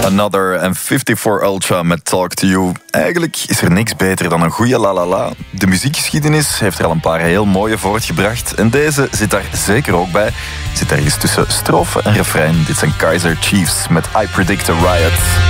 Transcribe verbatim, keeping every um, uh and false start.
Another en vijfenvijftig Ultra met Talk to You. Eigenlijk is er niks beter dan een goede la la la. De muziekgeschiedenis heeft er al een paar heel mooie voortgebracht. En deze zit daar zeker ook bij. Zit ergens tussen strofe en refrein. Dit zijn Kaiser Chiefs met I Predict a Riot.